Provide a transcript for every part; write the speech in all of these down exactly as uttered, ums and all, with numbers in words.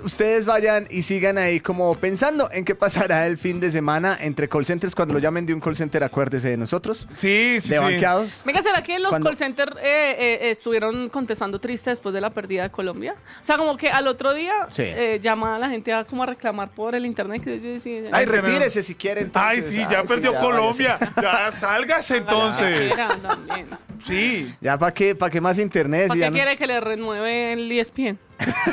ustedes vayan y sigan ahí como pensando en qué pasará el fin de semana entre call centers. Cuando lo llamen de un call center, acuérdese de nosotros. Sí, sí, de sí. banqueados. Venga, ¿será que los Cuando- call centers eh, eh, estuvieron contestando triste después de la pérdida de Colombia? O sea, como que al otro día Sí. eh, llama a la gente a como a reclamar por el internet. Que yo decía, Ay, pero- retírese si quiere Ay, entonces. sí, Ay, ya sí, perdió ya, Colombia. váyase. Ya, sálgase entonces. Era también. Sí. Ya, ¿para qué, para qué más internet? ¿Para Si qué ya no- quiere que le renueve el E S P N?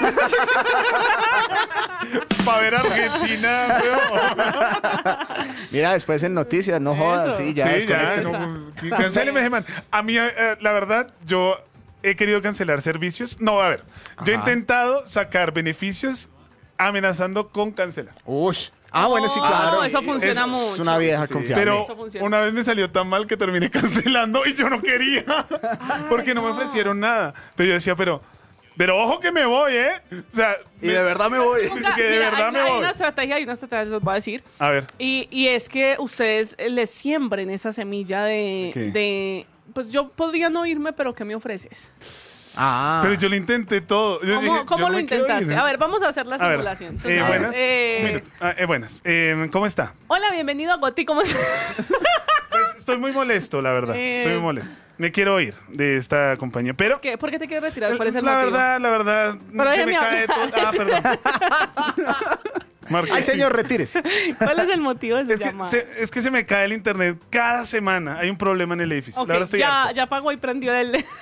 Para ver Argentina, weón. Mira, después en noticias, no jodas, Eso. sí, ya. Sí, ya. desconéctese. No, Está- cancéleme está ese man. A mí, eh, la verdad, yo he querido cancelar servicios. No, a ver. Yo he Ajá. intentado sacar beneficios amenazando con cancelar. Ush. Ah, bueno, sí, Oh, claro. eso funciona Es- mucho. Es una vieja Sí, confiable. pero Eso funciona. una vez me salió tan mal que terminé cancelando y yo no quería. Porque no me ofrecieron nada. Pero yo decía, pero, pero ojo que me voy, ¿eh? O sea, Y me- de verdad me voy. Nunca- que de mira, verdad hay, me una- hay voy. una estrategia, hay una estrategia, les voy a decir. A ver. Y, y es que ustedes eh, les siembren esa semilla de, ¿Qué? de, pues yo podría no irme, pero ¿qué me ofreces? Ah. Pero yo lo intenté todo. Yo ¿Cómo, dije, cómo yo no lo me quiero intentaste? ir. A ver, vamos a hacer la A ver, simulación. eh, Entonces, buenas. eh, Un minuto. Ah, eh, buenas. Eh, ¿Cómo está? hola, bienvenido a Goti, ¿cómo estás? Pues, estoy muy molesto, la verdad. Eh. Estoy muy molesto. Me quiero ir de esta compañía. Pero ¿Qué? ¿Por qué te quieres retirar? ¿Cuál es el la motivo? verdad, la verdad, Pero se me déjeme cae todo. hablar. Ah, perdón. Marque, Ay, sí. señor, retírese. ¿Cuál es el motivo de su Es que, llamada? se, es que se me cae el internet cada semana. Hay un problema en el edificio. Ok, La verdad estoy ya, harto. ya pagó y prendió el... el-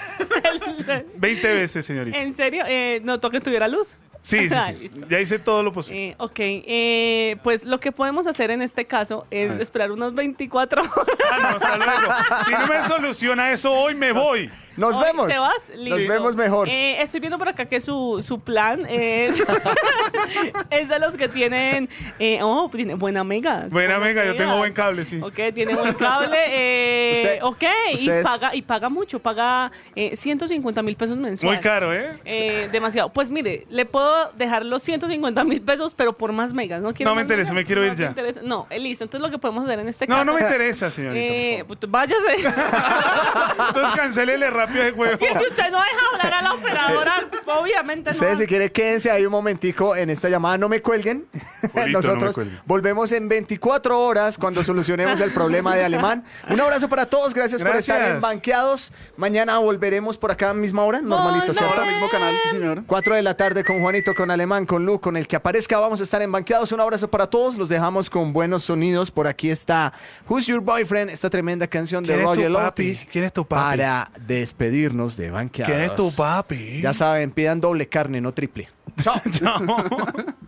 veinte veces, señorita. ¿En serio? Eh, ¿Notó que tuviera luz? Sí, sí, Ah, sí. listo. Ya hice todo lo posible. Eh, ok, eh, pues lo que podemos hacer en este caso es A ver. esperar unos veinticuatro horas. Ah, no, hasta luego. Si no me soluciona eso hoy, me voy. Nos Hoy vemos. ¿Te vas? Nos Listo. vemos mejor. Eh, estoy viendo por acá que su, su plan es, es de los que tienen... eh, oh, tiene buena mega. Buena mega, yo tengo buen cable, sí. Ok, tiene buen cable. Eh, Usted- ok, ustedes- y, paga, y paga mucho, paga eh, ciento cincuenta mil pesos mensuales. Muy caro, ¿eh? Eh, demasiado. Pues mire, le puedo dejar los ciento cincuenta mil pesos, pero por más megas. No, quiero No me más interesa, megas? me quiero No ir te ya. interesa. No, eh, listo. Entonces lo que podemos hacer en este No, caso... no me interesa, señorita. Eh, por pues, váyase. favor. Entonces cancélele rápido ese juego. Que si usted no deja hablar a la operadora, obviamente no. Ustedes si quieren quédense ahí un momentico en esta llamada, no me cuelguen. no me Nosotros cuelguen. volvemos en veinticuatro horas cuando solucionemos el problema de Alemán. Un abrazo para todos, gracias, por estar Gracias. en Banqueados. Mañana volveremos por acá a misma hora, normalito, ¿cierto? Volveré. Mismo canal, sí, señor. cuatro de la tarde con Juanito, con Alemán, con Lu, con el que aparezca. Vamos a estar en Banqueados. Un abrazo para todos. Los dejamos con buenos sonidos. Por aquí está Who's Your Boyfriend, esta tremenda canción de ¿Quién es tu Roger papi? Lopez. ¿Quién es tu papi? Para despedirnos de Banqueados. ¿Quién es tu papi? Ya saben, pidan doble carne, no triple. Chao. Chao.